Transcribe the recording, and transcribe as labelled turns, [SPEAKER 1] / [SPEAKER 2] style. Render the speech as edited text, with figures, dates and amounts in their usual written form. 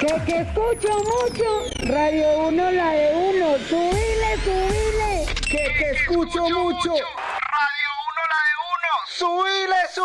[SPEAKER 1] Que escucho mucho, Radio 1 la de uno, subile, subile.
[SPEAKER 2] Que escucho mucho, Radio 1 la de uno, subile, subile.